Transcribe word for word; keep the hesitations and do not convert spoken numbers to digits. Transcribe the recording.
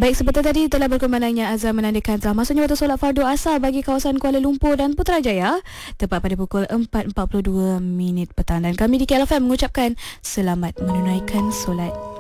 Baik, seperti tadi telah berkembangnya azan menandakan telah masuknya waktu solat fardu asar bagi kawasan Kuala Lumpur dan Putrajaya tepat pada pukul empat empat puluh dua minit petang, dan kami di K L F M mengucapkan selamat menunaikan solat.